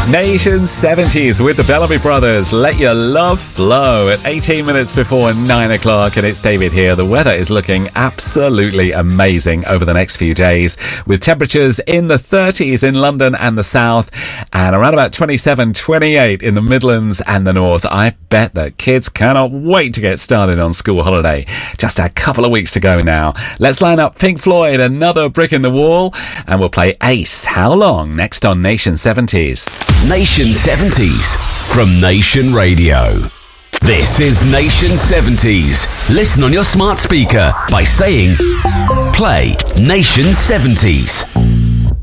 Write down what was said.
Nation 70s with the Bellamy Brothers. Let your love flow at 18 minutes before 9 o'clock. And it's David here. The weather is looking absolutely amazing over the next few days, with temperatures in the 30s in London and the south, and around about 27, 28 in the Midlands and the north. I bet that kids cannot wait to get started on school holiday. Just a couple of weeks to go now. Let's line up Pink Floyd, Another Brick in the Wall, and we'll play Ace, How Long, next on Nation 70s. Nation 70s from Nation Radio. This is Nation 70s. Listen on your smart speaker by saying, play Nation 70s.